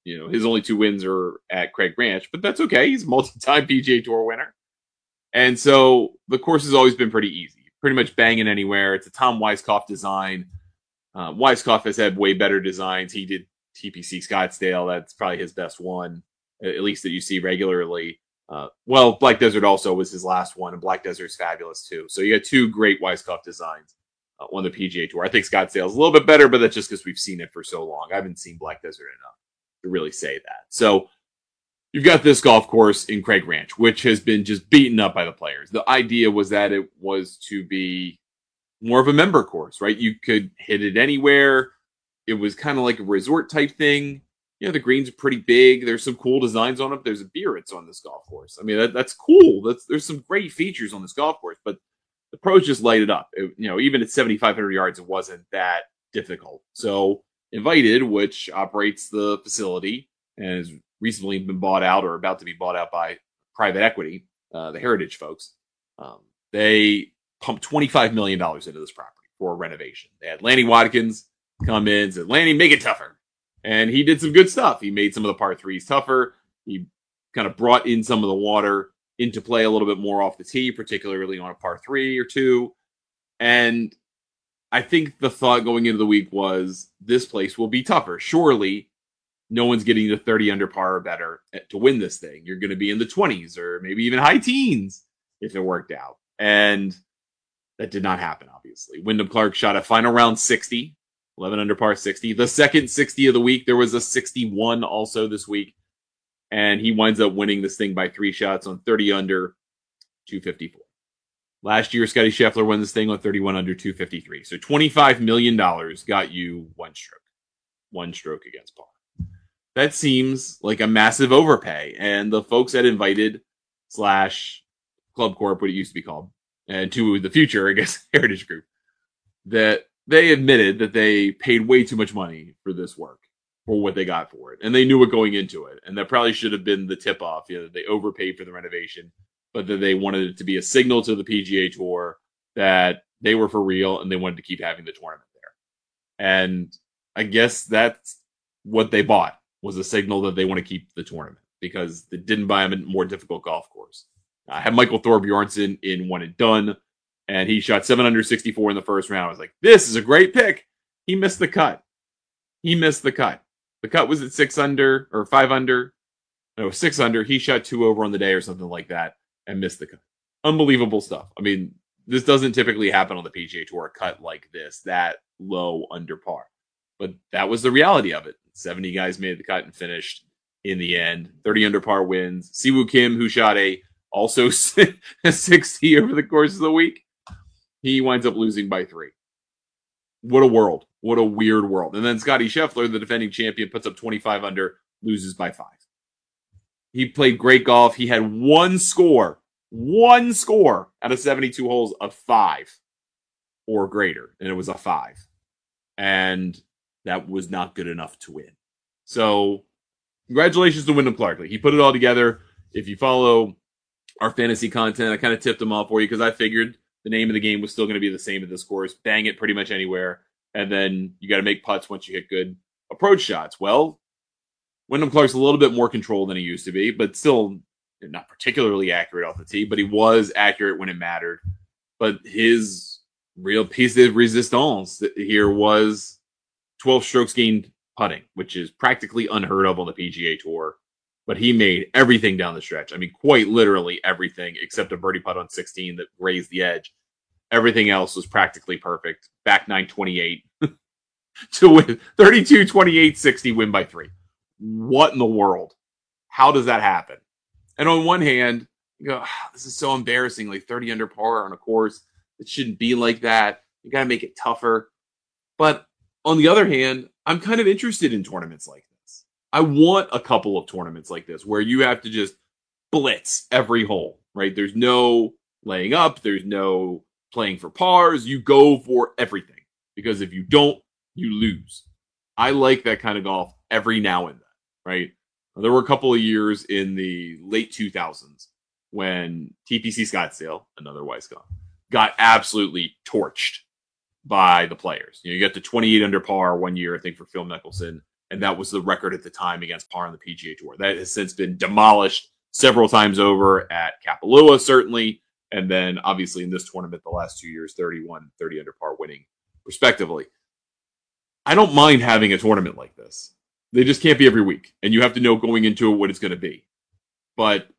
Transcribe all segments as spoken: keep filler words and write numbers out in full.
You know, his only two wins are at Craig Ranch, but that's okay. He's a multi-time P G A Tour winner. And so the course has always been pretty easy. Pretty much banging anywhere. It's a Tom Weiskopf design. Uh, Weiskopf has had way better designs. He did T P C Scottsdale. That's probably his best one, at least that you see regularly. Uh, well, Black Desert also was his last one, and Black Desert's fabulous too. So you got two great Weiskopf designs uh, on the P G A Tour. I think Scottsdale's a little bit better, but that's just because we've seen it for so long. I haven't seen Black Desert enough to really say that. So you've got this golf course in Craig Ranch, which has been just beaten up by the players. The idea was that it was to be more of a member course, right? You could hit it anywhere. It was kind of like a resort type thing. You know, the greens are pretty big. There's some cool designs on it. There's a Biarritz on this golf course. I mean, that, that's cool. That's, there's some great features on this golf course, but the pros just light it up. It, you know, even at seventy-five hundred yards, it wasn't that difficult. So Invited, which operates the facility and has recently been bought out or about to be bought out by private equity, uh, the Heritage folks, um, they pumped twenty-five million dollars into this property for a renovation. They had Lanny Watkins come in and said, Lanny, make it tougher. And he did some good stuff. He made some of the par threes tougher. He kind of brought in some of the water into play a little bit more off the tee, particularly on a par three or two. And I think the thought going into the week was this place will be tougher. Surely no one's getting to thirty under par or better to win this thing. You're going to be in the twenties or maybe even high teens if it worked out. And that did not happen, obviously. Wyndham Clark shot a final round sixty. eleven under par sixty. The second sixty of the week. There was a sixty-one also this week. And he winds up winning this thing by three shots on thirty under two fifty-four. Last year, Scotty Scheffler won this thing on thirty-one under two fifty-three. So twenty-five million dollars got you one stroke. One stroke against par. That seems like a massive overpay. And the folks at Invited slash Club Corp, what it used to be called, and to the future, I guess, Heritage Group, that they admitted that they paid way too much money for this work, for what they got for it. And they knew it going into it. And that probably should have been the tip-off. You know, they overpaid for the renovation, but that they wanted it to be a signal to the P G A Tour that they were for real and they wanted to keep having the tournament there. And I guess that's what they bought, was a signal that they want to keep the tournament because they didn't buy them a more difficult golf course. I had Michael Thorbjornsen in One and Done, and he shot seven under sixty-four in the first round. I was like, this is a great pick. He missed the cut. He missed the cut. The cut was at six under or five under. No, six under. He shot two over on the day or something like that and missed the cut. Unbelievable stuff. I mean, this doesn't typically happen on the P G A Tour, a cut like this, that low under par. But that was the reality of it. seventy guys made the cut and finished in the end. thirty under par wins. Siwoo Kim, who shot a also a sixty over the course of the week, he winds up losing by three. What a world. What a weird world. And then Scotty Scheffler, the defending champion, puts up twenty-five under, loses by five. He played great golf. He had one score, one score out of seventy-two holes of five or greater. And it was a five. And that was not good enough to win. So congratulations to Wyndham Clark. He put it all together. If you follow our fantasy content, I kind of tipped them off for you because I figured the name of the game was still going to be the same at this course. Bang it pretty much anywhere. And then you got to make putts once you hit good approach shots. Well, Wyndham Clark's a little bit more controlled than he used to be, but still not particularly accurate off the tee, but he was accurate when it mattered. But his real piece de resistance here was twelve strokes gained putting, which is practically unheard of on the P G A Tour. But he made everything down the stretch. I mean, quite literally everything except a birdie putt on sixteen that grazed the edge. Everything else was practically perfect. Back nine twenty-eight to win thirty-two twenty-eight sixty win by three. What in the world? How does that happen? And on one hand, you go, oh, this is so embarrassing. Like thirty under par on a course. It shouldn't be like that. You got to make it tougher. But on the other hand, I'm kind of interested in tournaments like this. I want a couple of tournaments like this where you have to just blitz every hole, right? There's no laying up. There's no playing for pars. You go for everything because if you don't, you lose. I like that kind of golf every now and then, right? There were a couple of years in the late two thousands when T P C Scottsdale, another Weiskopf, got absolutely torched by the players. You know, you got to twenty-eight under par one year, I think, for Phil Mickelson. And that was the record at the time against par on the P G A Tour. That has since been demolished several times over at Kapalua, certainly. And then obviously in this tournament, the last two years, thirty-one, thirty under par winning, respectively. I don't mind having a tournament like this. They just can't be every week. And you have to know going into it what it's going to be. But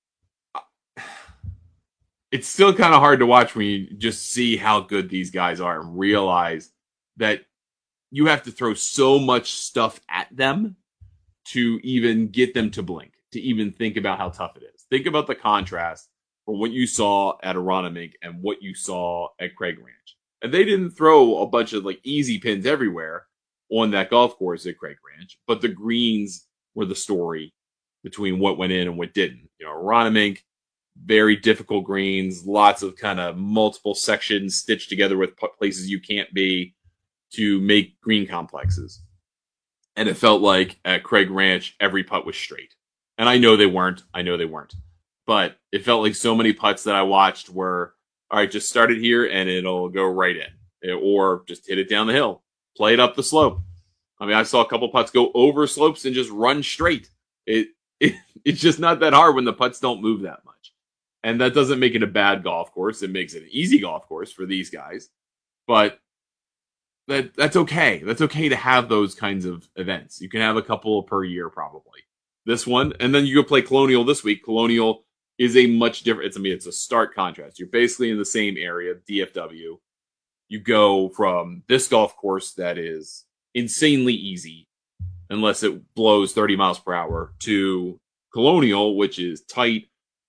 it's still kind of hard to watch when you just see how good these guys are and realize that you have to throw so much stuff at them to even get them to blink, to even think about how tough it is. Think about the contrast from what you saw at Aronimink and what you saw at Craig Ranch. And they didn't throw a bunch of like easy pins everywhere on that golf course at Craig Ranch, but the greens were the story between what went in and what didn't. You know, Aronimink, very difficult greens, lots of kind of multiple sections stitched together with places you can't be to make green complexes. And it felt like at Craig Ranch, every putt was straight. And I know they weren't. I know they weren't. But it felt like so many putts that I watched were, all right, just start it here and it'll go right in. Or just hit it down the hill. Play it up the slope. I mean, I saw a couple putts go over slopes and just run straight. It, it It's just not that hard when the putts don't move that much. And that doesn't make it a bad golf course. It makes it an easy golf course for these guys. But that that's okay. That's okay to have those kinds of events. You can have a couple per year probably. This one, and then you go play Colonial this week. Colonial is a much different, it's, I mean, it's a stark contrast. You're basically in the same area, D F W. You go from this golf course that is insanely easy, unless it blows thirty miles per hour, to Colonial, which is tight,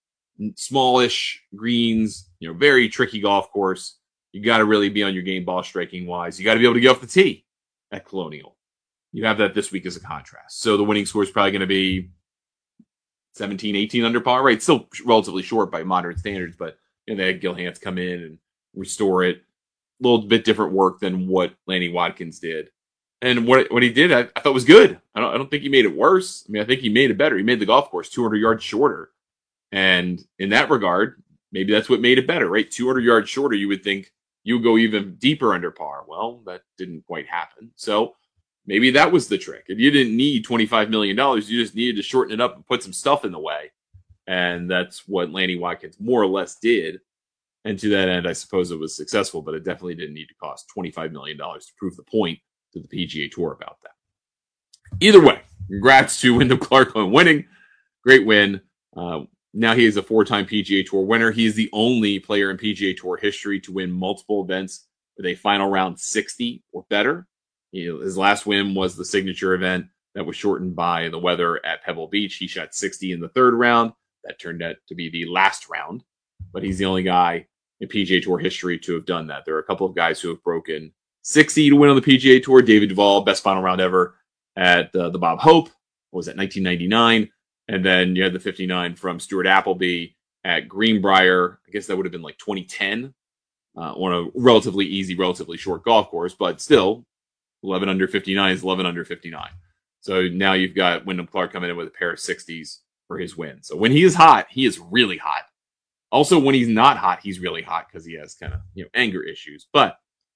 smallish greens, you know, very tricky golf course. You got to really be on your game ball striking wise. You got to be able to get off the tee at Colonial. You have that this week as a contrast. So the winning score is probably going to be seventeen, eighteen under par, right? It's still relatively short by modern standards, but you know, they had Gil Hanse come in and restore it. A little bit different work than what Lanny Wadkins did. And what what he did, I, I thought was good. I don't, I don't think he made it worse. I mean, I think he made it better. He made the golf course two hundred yards shorter. And in that regard, maybe that's what made it better, right? two hundred yards shorter, you would think you would go even deeper under par. Well, that didn't quite happen. So maybe that was the trick. If you didn't need twenty-five million dollars, you just needed to shorten it up and put some stuff in the way. And that's what Lanny Wadkins more or less did. And to that end, I suppose it was successful, but it definitely didn't need to cost twenty-five million dollars to prove the point to the P G A Tour about that. Either way, congrats to Wyndham Clark on winning. Great win. Uh, now he is a four-time P G A Tour winner. He is the only player in P G A Tour history to win multiple events with a final round sixty or better. He, his last win was the signature event that was shortened by the weather at Pebble Beach. He shot sixty in the third round. That turned out to be the last round, but he's the only guy in P G A Tour history to have done that. There are a couple of guys who have broken sixty to win on the P G A Tour. David Duval, best final round ever at uh, the Bob Hope. What was that, nineteen ninety-nine? And then you had the fifty-nine from Stuart Appleby at Greenbrier. I guess that would have been like twenty ten uh, on a relatively easy, relatively short golf course, but still eleven under fifty-nine is eleven under fifty-nine. So now you've got Wyndham Clark coming in with a pair of sixties for his win. So when he is hot, he is really hot. Also, when he's not hot, he's really hot because he has kind of, you know, anger issues. But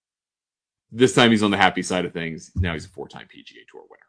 this time he's on the happy side of things. Now he's a four-time P G A Tour winner.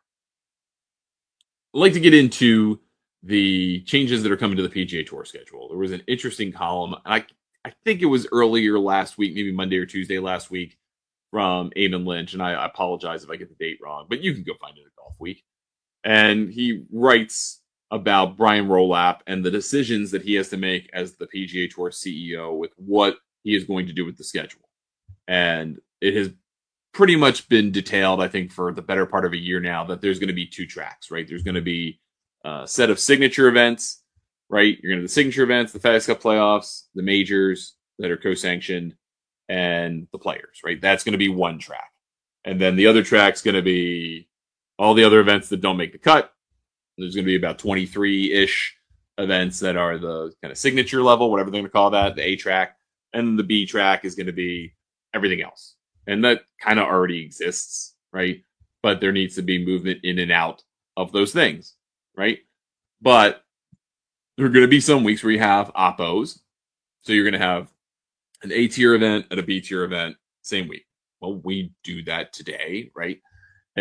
I'd like to get into the changes that are coming to the P G A Tour schedule. There was an interesting column, and I I think it was earlier last week, maybe Monday or Tuesday last week, from Eamon Lynch, and I, I apologize if I get the date wrong, but you can go find it at Golf Week. And he writes about Brian Rolapp and the decisions that he has to make as the P G A Tour C E O with what he is going to do with the schedule. And it has pretty much been detailed, I think, for the better part of a year now, that there's going to be two tracks, right? There's going to be a set of signature events, right? You're going to have the signature events, the FedEx Cup playoffs, the majors that are co-sanctioned, and the players, right? That's going to be one track. And then the other track's going to be all the other events that don't make the cut. There's going to be about twenty-three-ish events that are the kind of signature level, whatever they're going to call that, the A track. And the B track is going to be everything else. And that kind of already exists, right? But there needs to be movement in and out of those things, right? But there are going to be some weeks where you have oppos. So you're going to have an A tier event and a B tier event same week. Well, we do that today, right? It,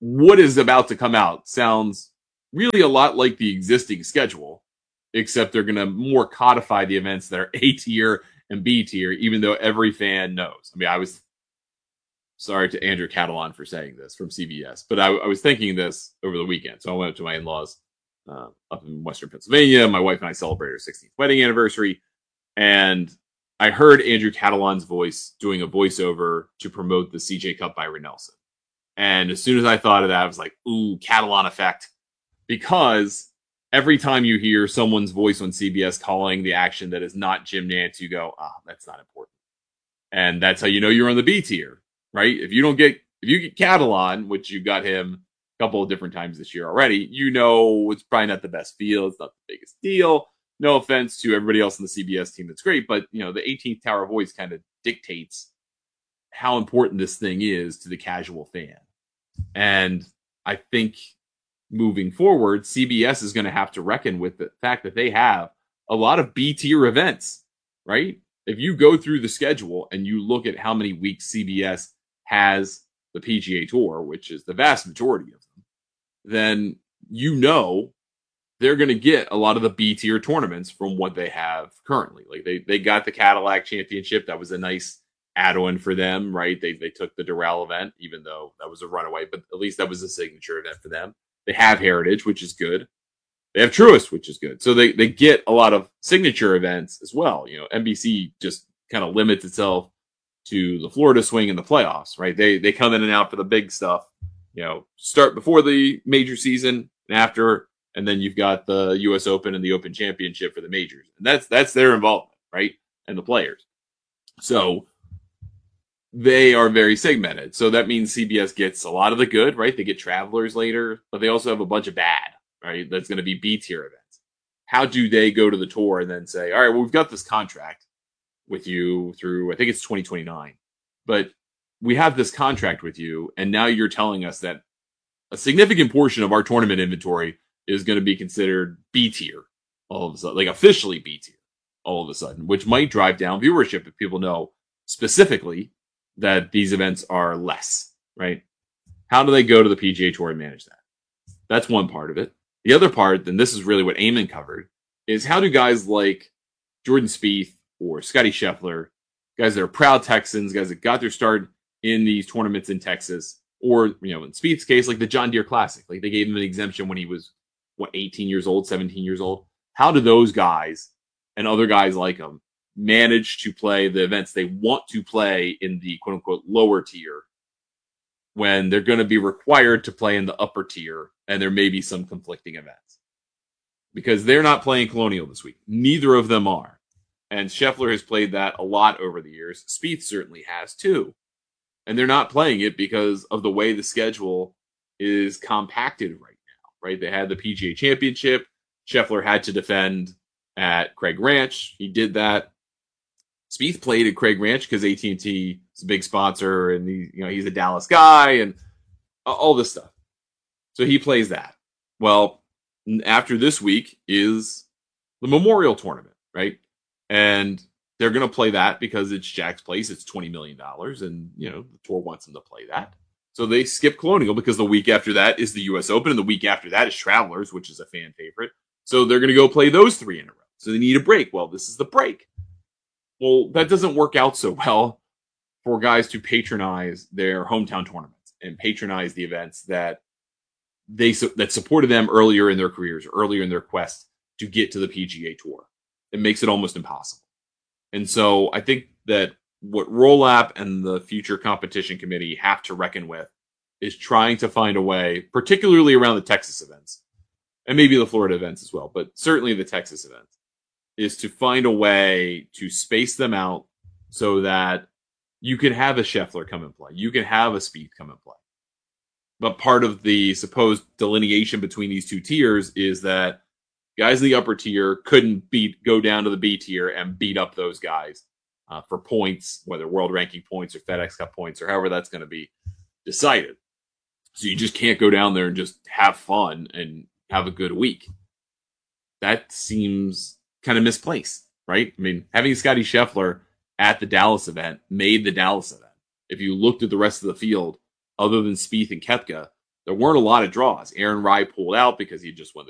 what is about to come out sounds really a lot like the existing schedule, except they're going to more codify the events that are A tier and B tier, even though every fan knows. I mean, I was sorry to Andrew Catalan for saying this from C B S, but I, I was thinking this over the weekend. So I went up to my in-laws uh, up in Western Pennsylvania. My wife and I celebrated our sixteenth wedding anniversary, and I heard Andrew Catalan's voice doing a voiceover to promote the C J Cup by Nelson. And as soon as I thought of that, I was like, ooh, Catalan effect. Because every time you hear someone's voice on C B S calling the action that is not Jim Nantz, you go, ah, oh, that's not important. And that's how you know you're on the B tier, right? If you don't get, if you get Catalan, which you got him a couple of different times this year already, you know it's probably not the best feel. It's not the biggest deal. No offense to everybody else in the C B S team, that's great. But, you know, the eighteenth Tower voice kind of dictates how important this thing is to the casual fan. And I think moving forward, C B S is going to have to reckon with the fact that they have a lot of B tier events, right? If you go through the schedule and you look at how many weeks C B S has the P G A Tour, which is the vast majority of them, then you know they're going to get a lot of the B tier tournaments from what they have currently. Like they they got the Cadillac Championship. That was a nice add-on for them, right? They they took the Doral event, even though that was a runaway, but at least that was a signature event for them. They have Heritage, which is good. They have Truist, which is good. So they, they get a lot of signature events as well. You know, N B C just kind of limits itself to the Florida swing and the playoffs, right? They they come in and out for the big stuff. You know, start before the major season and after, and then you've got the U S Open and the Open Championship for the majors. And that's that's their involvement, right? And the players. So they are very segmented. So that means C B S gets a lot of the good, right? They get Travelers later, but they also have a bunch of bad, right? That's going to be B tier events. How do they go to the tour and then say, all right, well, we've got this contract with you through, I think it's twenty twenty-nine, but we have this contract with you. And now you're telling us that a significant portion of our tournament inventory is going to be considered B tier all of a sudden, like officially B tier all of a sudden, which might drive down viewership if people know specifically that these events are less, right? How do they go to the P G A Tour and manage that? That's one part of it. The other part, and this is really what Eamon covered, is how do guys like Jordan Spieth or Scotty Scheffler, guys that are proud Texans, guys that got their start in these tournaments in Texas, or, you know, in Spieth's case, like the John Deere Classic, like they gave him an exemption when he was, what, eighteen years old, seventeen years old. How do those guys and other guys like them manage to play the events they want to play in the quote unquote lower tier when they're going to be required to play in the upper tier and there may be some conflicting events? Because they're not playing Colonial this week. Neither of them are. And Scheffler has played that a lot over the years. Spieth certainly has too. And they're not playing it because of the way the schedule is compacted right now, right? They had the P G A Championship. Scheffler had to defend at Craig Ranch. He did that. Spieth played at Craig Ranch because A T and T is a big sponsor, and he, you know, he's a Dallas guy, and all this stuff. So he plays that. Well, after this week is the Memorial Tournament, right? And they're going to play that because it's Jack's Place. It's twenty million dollars, and you know the tour wants them to play that. So they skip Colonial because the week after that is the U S Open, and the week after that is Travelers, which is a fan favorite. So they're going to go play those three in a row. So they need a break. Well, this is the break. Well, that doesn't work out so well for guys to patronize their hometown tournaments and patronize the events that they that supported them earlier in their careers, earlier in their quest to get to the P G A Tour. It makes it almost impossible. And so I think that what Roll-Up and the future competition committee have to reckon with is trying to find a way, particularly around the Texas events, and maybe the Florida events as well, but certainly the Texas events, is to find a way to space them out so that you can have a Scheffler come and play. You can have a Spieth come and play. But part of the supposed delineation between these two tiers is that guys in the upper tier couldn't beat go down to the B tier and beat up those guys uh, for points, whether world ranking points or FedEx Cup points or however that's going to be decided. So you just can't go down there and just have fun and have a good week. That seems kind of misplaced, right? I mean, having Scotty Scheffler at the Dallas event made the Dallas event. If you looked at the rest of the field, other than Spieth and Koepka, there weren't a lot of draws. Aaron Rai pulled out because he just won the